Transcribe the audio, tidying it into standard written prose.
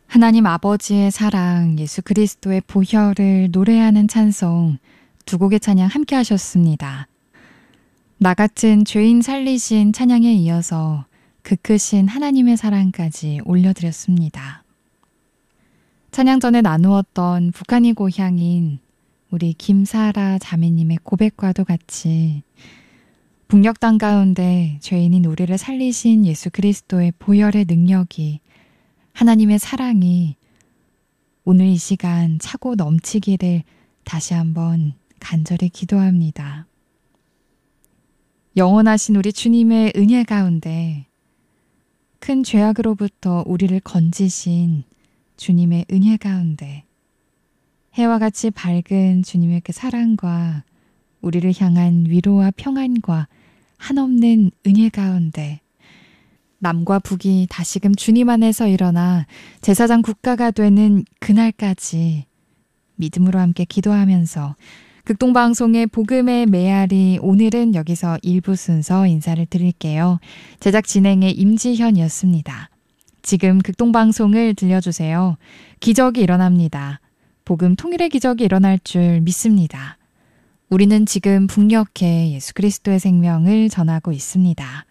하나님 아버지의 사랑, 예수 그리스도의 보혈을 노래하는 찬송 두 곡의 찬양 함께 하셨습니다. 나 같은 죄인 살리신 찬양에 이어서 그 크신 하나님의 사랑까지 올려드렸습니다. 찬양 전에 나누었던 북한이 고향인 우리 김사라 자매님의 고백과도 같이 북녘 땅 가운데 죄인인 우리를 살리신 예수 그리스도의 보혈의 능력이, 하나님의 사랑이 오늘 이 시간 차고 넘치기를 다시 한번 간절히 기도합니다. 영원하신 우리 주님의 은혜 가운데 큰 죄악으로부터 우리를 건지신 주님의 은혜 가운데 해와 같이 밝은 주님의 그 사랑과 우리를 향한 위로와 평안과 한없는 은혜 가운데 남과 북이 다시금 주님 안에서 일어나 제사장 국가가 되는 그날까지 믿음으로 함께 기도하면서 극동방송의 복음의 메아리, 오늘은 여기서 1부 순서 인사를 드릴게요. 제작 진행의 임지현이었습니다. 지금 극동방송을 들려주세요. 기적이 일어납니다. 복음 통일의 기적이 일어날 줄 믿습니다. 우리는 지금 북녘에 예수 그리스도의 생명을 전하고 있습니다.